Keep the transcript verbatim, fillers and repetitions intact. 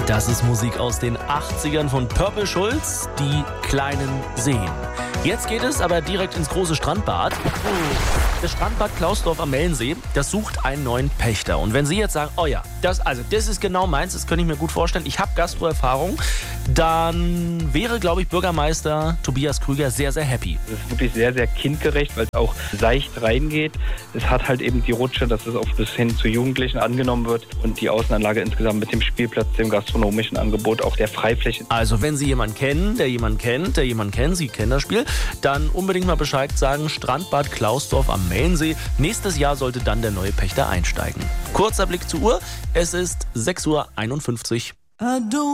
Das ist Musik aus den achtzigern von Purple Schulz, die kleinen Seen. Jetzt geht es aber direkt ins große Strandbad. Das Strandbad Klausdorf am Mellensee, das sucht einen neuen Pächter. Und wenn Sie jetzt sagen, oh ja, das, also das ist genau meins, das könnte ich mir gut vorstellen, ich habe Gastro-Erfahrung, dann wäre, glaube ich, Bürgermeister Tobias Krüger sehr, sehr happy. Es ist wirklich sehr, sehr kindgerecht, weil es auch seicht reingeht. Es hat halt eben die Rutsche, dass es auch bis hin zu Jugendlichen angenommen wird und die Außenanlage insgesamt mit dem Spielplatz, dem gastronomischen Angebot, auch der Freifläche. Also wenn Sie jemanden kennen, der jemanden kennt, der jemanden kennt, Sie kennen das Spiel, dann unbedingt mal Bescheid sagen, Strandbad Klausdorf am Mellensee. Nächstes Jahr sollte dann der neue Pächter einsteigen. Kurzer Blick zur Uhr, es ist sechs Uhr einundfünfzig.